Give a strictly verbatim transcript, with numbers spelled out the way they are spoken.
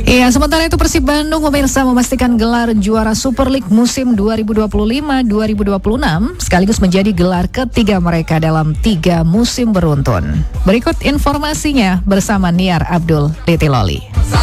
Iya, sementara itu Persib Bandung pemirsa memastikan gelar juara Super League musim dua ribu dua puluh lima dua ribu dua puluh enam sekaligus menjadi gelar ketiga mereka dalam tiga musim beruntun. Berikut informasinya bersama Niar Abdul Litiloli.